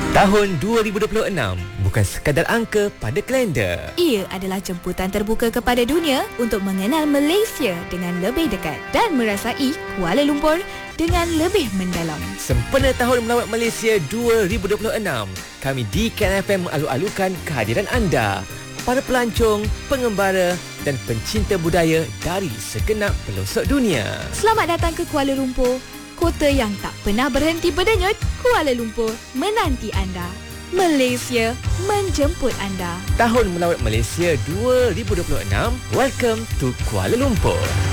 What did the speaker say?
Tahun 2026 bukan sekadar angka pada kalender. Ia adalah jemputan terbuka kepada dunia untuk mengenal Malaysia dengan lebih dekat dan merasai Kuala Lumpur dengan lebih mendalam. Sempena Tahun Melawat Malaysia 2026, kami di KNFM mengalu-alukan kehadiran anda, para pelancong, pengembara dan pencinta budaya dari segenap pelosok dunia. Selamat datang ke Kuala Lumpur, kota yang tak pernah berhenti berdenyut. Kuala Lumpur menanti anda. Malaysia menjemput anda. Tahun Melawat Malaysia 2026, welcome to Kuala Lumpur.